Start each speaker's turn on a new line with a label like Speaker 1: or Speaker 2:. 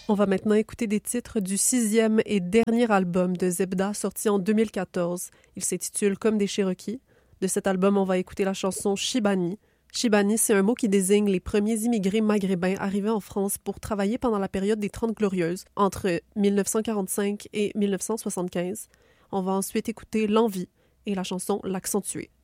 Speaker 1: On va maintenant écouter des titres du 6e et dernier album de Zebda sorti en 2014. Il s'intitule Comme des Cherokees. De cet album, on va écouter la chanson Shibani. Shibani, c'est un mot qui désigne les premiers immigrés maghrébins arrivés en France pour travailler pendant la période des Trente Glorieuses, entre 1945 et 1975. On va ensuite écouter L'Envie et la chanson L'Accentuer.